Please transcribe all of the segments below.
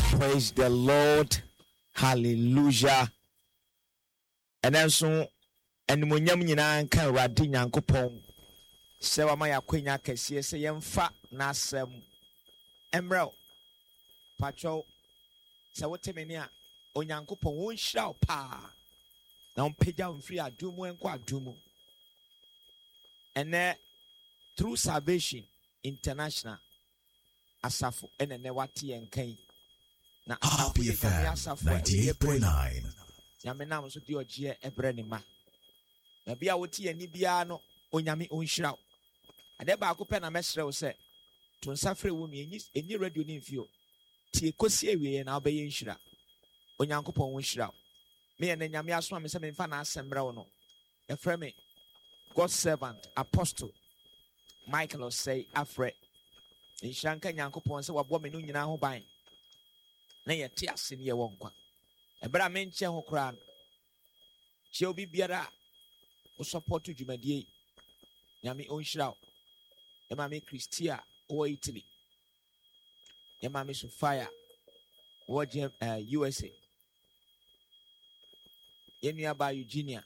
Praise the Lord. Hallelujah. And then so and munyam nyina nka Awurade Nyankopɔn sɛ wama yakwenya kɛseɛ sɛ yɛmfa n'asɛm emrɛw patwɔ sɛ wote me ne a Onyankopɔn wonhyira wo paa na wompagya wo mfiri adom mu nkɔ adom mu ɛnɛ through Salvation International asafo ɛnɛ wate yɛn kan na RPFM 98.9 nyame nam so de ɔgyeɛ ɛbrɛ ne ma na bia wote yɛn ni bia no onyame onhyira wo ade baako pɛ na mɛsrɛ wo sɛ to nsa frɛ wo mi enyi radio ne mfio tie kosi awie na wobɛyɛ nhyira onyankopɔn wo nhyira wo me yɛ na nyame asoma me sɛ memfa na asɛmbrɛ wo no yɛfrɛ me God servant apostle Michael Osei afrɛ nhyira nka nyankopɔn sɛ wabɔ me no nyinaa ho ban na yɛte ase ne yɛwɔ nkwa ɛberɛ a menkyɛ ho koraa no kyɛ obi biara a wo support dwumadie yi nyame ɔnhyira wo yɛma me Christy a ɔwɔ Italy yɛma me Sofia wɔwɔ USA yɛnnua ba Eugenia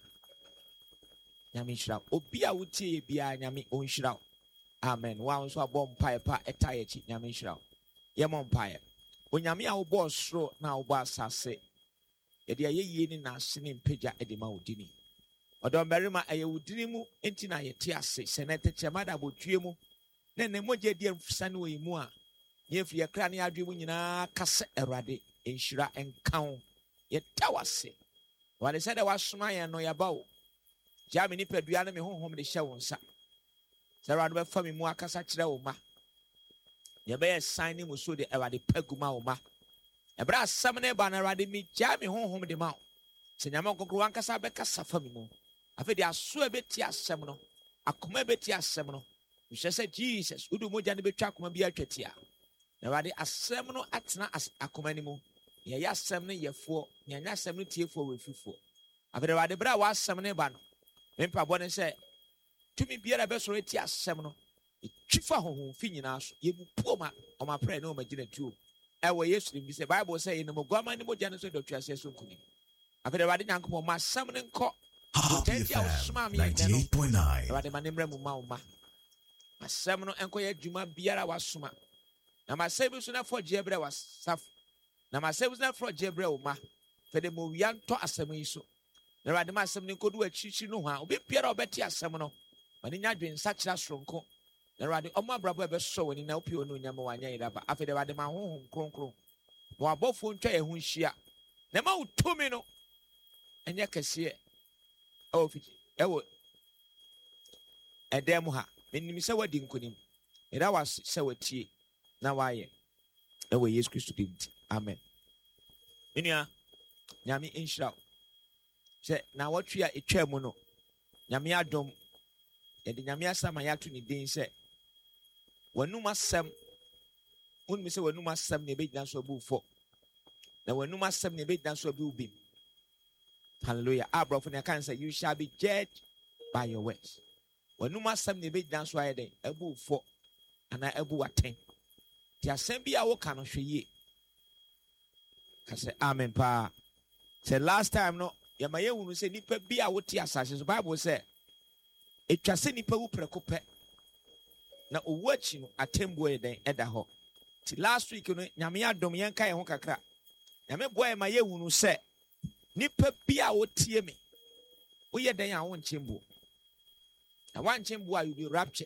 nyame nhyira wo obi a wotie yɛ biara nyame ɔnhyira wo amen wa nso abɔ mpaeɛ pa ɛta yɛkyi nyame nhyira wo yɛmmɔ mpaeɛ onyame a wobɔ ɔsoro na wobɔ asase yɛde ayɛyie ne n'ase ne mpagya de ma wo dini ɔdɔ mmarima ɛyɛ wo dini mu enti na yɛte ase sɛ na tɛkyɛma da bɔtwie mu na ne mogya di amfisa ne wɔ yi mu a ne yɛfiri yɛkra ne yɛadwe mu nyinaa ka sɛ Awurade nhyira nka wo yɛda wo ase wɔde sɛ dɛ wasoma yɛn no yɛba wo gyaa me nipadua ne me honhom de hyɛ wo nsa sɛ Awurade bɛfa me mu akasa kyerɛ wo ma yɛbɛyɛ sign ne mu so de Awurade pagu ma wo ma ɛberɛ asɛm ne ba no Awurade megyaa me honhom de ma wo sɛ nyame nkɔkoro wankasa bɛkasa fa me mu afei de aso a bɛti asɛm no akoma bɛti asɛm no mehyɛ sɛ Jesus wode mogya no bɛtwa akoma bi atwatia na Awurade asɛm no atena akoma no mu yɛyɛ asɛm no yɛfoɔ yɛnyɛ asɛm no tiefoɔ wɔ afifoɔ afei de Awurade berɛ a wɔasɛm ne ba no mempabɔ ne sɛ tumi biara bɛsɔrɔ ati asɛm no ɛtwi fa honhomfi nyinaa so yɛbupuo ma ɔmaprɛ ne ɔmagyina tuo ɛwɔ Yesu nim bi sɛ Bible sɛ yɛnam oguama ne mogya no so dɔtwe aseɛ so nkonim afei de Awurade Nyankopɔn ma asɛm no nkɔ RPFM 98.9 Awurade ma ne mmra mu ma wo ma asɛm no ɛnkɔ yɛ adwuma biara wasoma na masɛm bi so na fɔ gyeɛ brɛ wasafo na masɛm bi so na fɔ gyeɛ brɛ wo ma fɛ de ma owia ntɔ asɛm yi so na Awurade ma asɛm no nkɔdu akyirikyiri no ho a obi biara ɔbɛte asɛm no ma ne nya adwen nsakyera soronko na Awurade ɔmo abrabɔ ɛbɛsɔ w'ani na wopie ɔno nyama wanyɛ yɛdaba afei de Awurade ma honhom kronkron ma wabɔfoɔ ntwa yɛn ho nhyia na ma wo tumi no ɛnyɛ kɛseɛ ɛwɔ ɛdan mu ha menim sɛ wadi nkonim ɛda wase sɛ watie na wayɛ ɛwɔ Yesu Kristo din nti amen menua nyame nhyira wo sɛ na wɔtwe a ɛtwa mu no nyame adom yɛde nyame asɛm a yɛato ne din sɛ w'anum asɛm wonim sɛ w'anum asɛm na ɛbɛgyina so abu fɔ na w'anum asɛm na ɛbɛgyina so abu bim hallelujah abrɔfo ne ɛka sɛ you shall be judged by your words w'anum asɛm na ɛbɛgyina so ayɛ dɛn abu fɔ anaa abu atɛn nti asɛm bi a woka no hwɛ yie ka sɛ amen paa sɛ last time no yɛma yɛhunu sɛ nnipa bi a wote asase so Bible sɛ ɛtwa sɛ nnipa wu prɛko pɛ na owu akyi no atembuo yɛ dɛn ɛda hɔ nti last week no nyame adom yɛnka yɛn ho kakra nyame boa yɛ ma yɛhunu sɛ nnipa bi a wotie me woyɛ dɛn a wonkyembuo na wankyembuo a you be raptured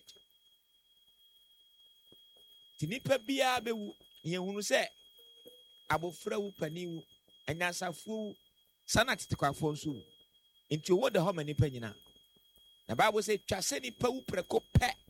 nti nnipa biara bɛwu yɛhunu sɛ abɔfra wu pani wu anyansafoɔ wu saa na tetekwafoɔ nso wu nti owó da hɔ ma nnipa nyinaa na Bible sɛ twa sɛ nnipa wu prɛko pɛ